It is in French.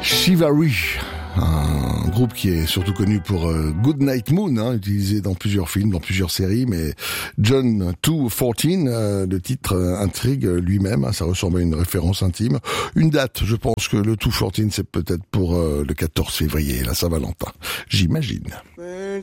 Chivalry, un groupe qui est surtout connu pour Good Night Moon, utilisé dans plusieurs films, dans plusieurs séries, mais John 214, le titre intrigue lui-même, ça ressemble à une référence intime. Une date, je pense que le 214 c'est peut-être pour le 14 février, la Saint-Valentin, j'imagine. Birds